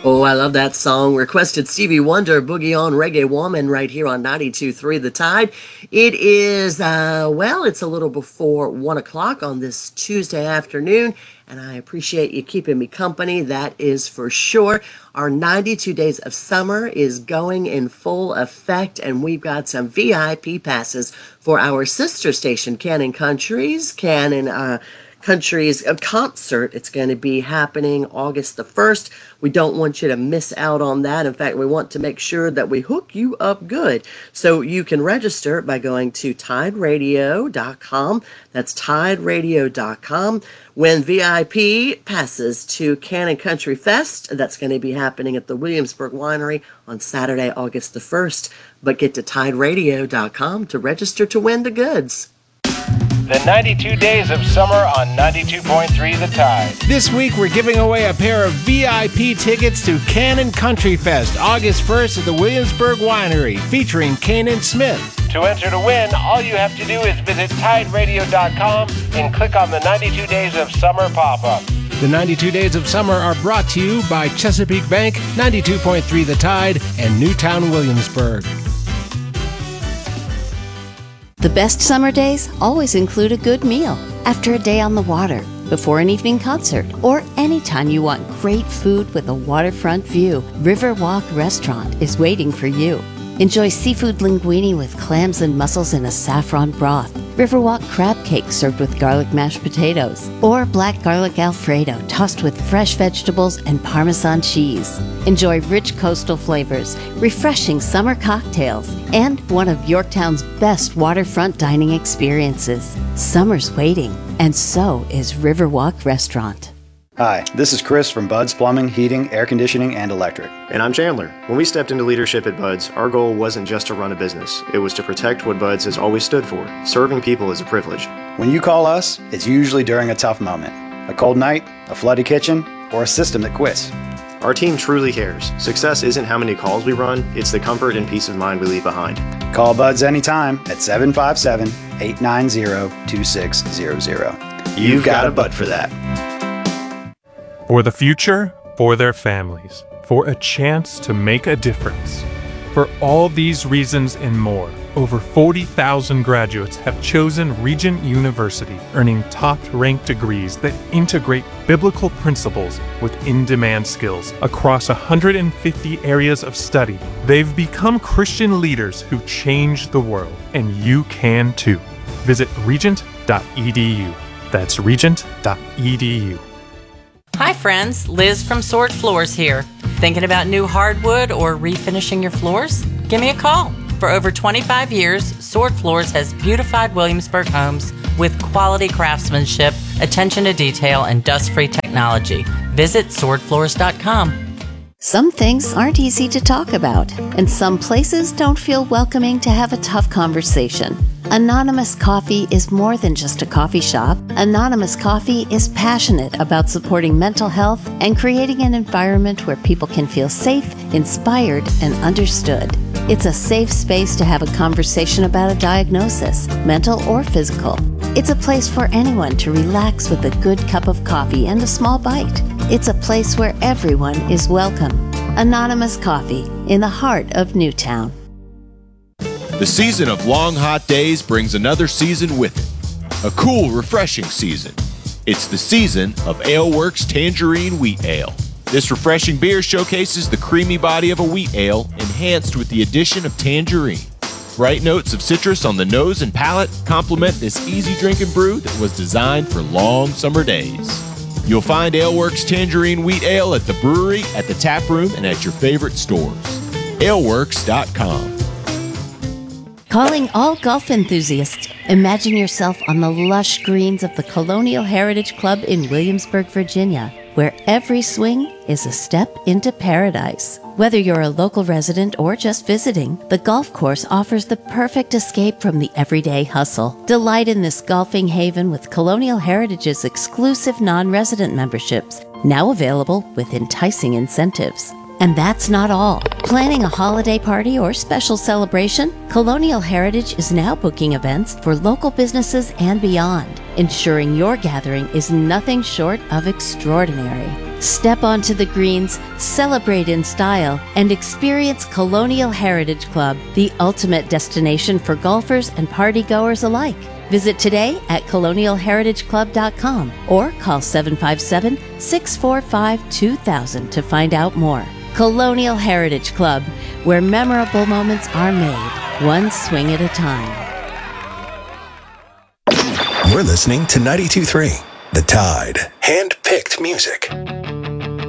Oh, I love that song. Requested Stevie Wonder, Boogie on Reggae Woman, right here on 92.3 The Tide. It is, it's a little before 1 o'clock on this Tuesday afternoon, and I appreciate you keeping me company, that is for sure. Our 92 Days of Summer is going in full effect, and we've got some VIP passes for our sister station, Cannon Country's concert. It's going to be happening August the 1st. We don't want you to miss out on that. In fact, we want to make sure that we hook you up good. So you can register by going to tideradio.com. That's tideradio.com. Win VIP passes to Cannon Country Fest. That's going to be happening at the Williamsburg Winery on Saturday, August the 1st. But get to tideradio.com to register to win the goods. The 92 Days of Summer on 92.3 The Tide. This week we're giving away a pair of VIP tickets to Cannon Country Fest, August 1st at the Williamsburg Winery, featuring Cannon Smith. To enter to win, all you have to do is visit tideradio.com and click on the 92 Days of Summer pop-up. The 92 Days of Summer are brought to you by Chesapeake Bank, 92.3 The Tide, and Newtown Williamsburg. The best summer days always include a good meal after a day on the water, before an evening concert, or anytime you want great food with a waterfront view. Riverwalk Restaurant is waiting for you. Enjoy seafood linguine with clams and mussels in a saffron broth, Riverwalk crab cake served with garlic mashed potatoes, or black garlic Alfredo tossed with fresh vegetables and Parmesan cheese. Enjoy rich coastal flavors, refreshing summer cocktails, and one of Yorktown's best waterfront dining experiences. Summer's waiting, and so is Riverwalk Restaurant. Hi, this is Chris from Bud's Plumbing, Heating, Air Conditioning, and Electric. And I'm Chandler. When we stepped into leadership at Bud's, our goal wasn't just to run a business. It was to protect what Bud's has always stood for. Serving people is a privilege. When you call us, it's usually during a tough moment. A cold night, a flooded kitchen, or a system that quits. Our team truly cares. Success isn't how many calls we run, it's the comfort and peace of mind we leave behind. Call Bud's anytime at 757-890-2600. You've got a Bud for that. For the future, for their families, for a chance to make a difference. For all these reasons and more, over 40,000 graduates have chosen Regent University, earning top-ranked degrees that integrate biblical principles with in-demand skills across 150 areas of study. They've become Christian leaders who change the world, and you can too. Visit regent.edu. That's regent.edu. Hi friends, Liz from Sword Floors here. Thinking about new hardwood or refinishing your floors? Give me a call. For over 25 years, Sword Floors has beautified Williamsburg homes with quality craftsmanship, attention to detail, and dust-free technology. Visit swordfloors.com. Some things aren't easy to talk about, and some places don't feel welcoming to have a tough conversation. Anonymous Coffee is more than just a coffee shop. Anonymous Coffee is passionate about supporting mental health and creating an environment where people can feel safe, inspired, and understood. It's a safe space to have a conversation about a diagnosis, mental or physical. It's a place for anyone to relax with a good cup of coffee and a small bite. It's a place where everyone is welcome. Anonymous Coffee in the heart of Newtown. The season of long hot days brings another season with it. A cool, refreshing season. It's the season of AleWorks Tangerine Wheat Ale. This refreshing beer showcases the creamy body of a wheat ale enhanced with the addition of tangerine. Bright notes of citrus on the nose and palate complement this easy drinking brew that was designed for long summer days. You'll find AleWorks Tangerine Wheat Ale at the brewery, at the tap room, and at your favorite stores. AleWorks.com. Calling all golf enthusiasts. Imagine yourself on the lush greens of the Colonial Heritage Club in Williamsburg, Virginia, where every swing is a step into paradise. Whether you're a local resident or just visiting, the golf course offers the perfect escape from the everyday hustle. Delight in this golfing haven with Colonial Heritage's exclusive non-resident memberships, now available with enticing incentives. And that's not all. Planning a holiday party or special celebration? Colonial Heritage is now booking events for local businesses and beyond, ensuring your gathering is nothing short of extraordinary. Step onto the greens, celebrate in style, and experience Colonial Heritage Club, the ultimate destination for golfers and partygoers alike. Visit today at colonialheritageclub.com or call 757-645-2000 to find out more. Colonial Heritage Club, where memorable moments are made, one swing at a time. We're listening to 92.3 The Tide. Hand-picked music.